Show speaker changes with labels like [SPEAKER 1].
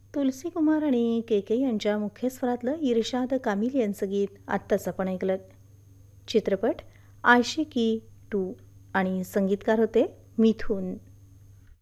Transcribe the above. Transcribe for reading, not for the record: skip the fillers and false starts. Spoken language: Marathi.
[SPEAKER 1] तुलसी कुमार आणि के यांच्या मुख्य स्वरातलं इर्शाद कामिल यांचं गीत आत्ताच आपण ऐकलं. चित्रपट आशिकी 2 आणि संगीतकार होते मिथुन.